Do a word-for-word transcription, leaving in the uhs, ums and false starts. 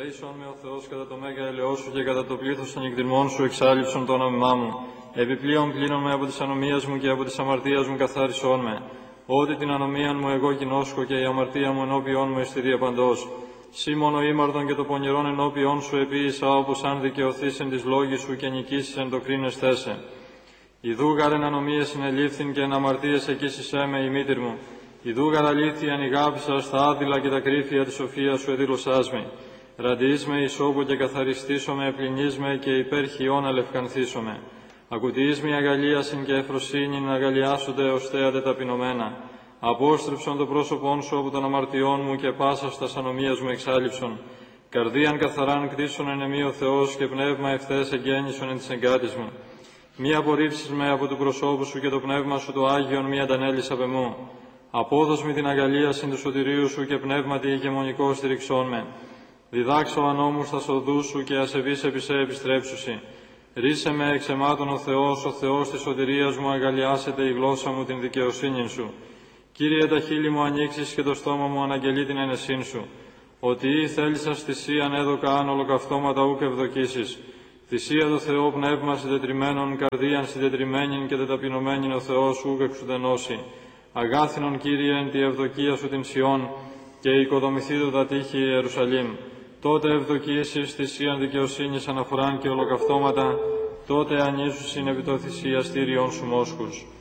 ελεήσον με ο Θεός κατά το μέγα ελαιό σου και κατά το πλήθος των εκδημών σου εξάλληψον το όνομά μου. Επιπλέον πλύνον με από τις ανομίες μου και από τις αμαρτίας μου καθάρισόν με. Ότι την ανομίαν μου εγώ γινώσκω και η αμαρτία μου ενώπιόν μου εστηρία παντός. Σύ μόνο ήμαρτον και το πονηρόν ενώπιόν σου επίησα, όπως αν δικαιωθείς εν της λόγης σου και νικήσεις εν το κρίνες θέσε. Ιδού γαρ ανομίες συνελήφθην και εν αμαρτίες εκείσισέ με η μήτηρ μου. Ιδού γαρ αλήθεια ανηγάπησα στα άδειλα και τα κρύφια της σοφίας σου εδήλωσάς με. Ραντιείς με ισόπου και καθαριστήσω με, πλυνείς με και υπέρ χιών αλευκανθήσω με. Ακουτιείς με αγαλίασιν και εφροσύνην αγαλιάσονται ως θέατε ταπεινωμένα. Απόστρεψον το πρόσωπόν σου από των αμαρτιών μου και πάσα στα ανομίας μου εξάλληψον. Καρδίαν καθαράν κτίσον εν εμή ο Θεός και πνεύμα ευθές εγγέννησον εν της εγκάτης μου. Μη απορρίψεις με από του προσώπου σου και το πνεύμα σου το Άγιον μη αντανέλεις απ' εμού. Απόδος μη την αγαλίασιν του σωτηρίου σου και πνεύματι ηγεμονικό στηριξών με. Διδάξω ανώμους στα σοδούς σου και ασεβείς επί σε επιστρέψουσι. Ρίσε με εξ εμάτων ο Θεός, ο Θεός της σωτηρίας μου, αγαλιάσετε η γλώσσα μου την δικαιοσύνη σου. Κύριε, τα χείλη μου ανοίξεις και το στόμα μου αναγγελεί την ενεσύν σου. Ότι ή θέλησας θυσίαν έδωκα αν ολοκαυτώματα ούκ ευδοκίσεις. Θυσία το Θεό πνεύμα συντετριμένων, καρδίαν συντετριμένην και τεταπεινωμένην ο Θεός ούκ εξουδενώσει. Αγάθινον Κύριε εν τη ευδοκία σου την Σιών και οικοδομηθήτω τα τείχη Ιερουσαλήμ. Τότε ευδοκίσεις θυσίαν δικαιοσύνης αναφοράν και ολοκαυτώματα, τότε ανήσουσιν επί το θυσιαστήριον σου μόσχους.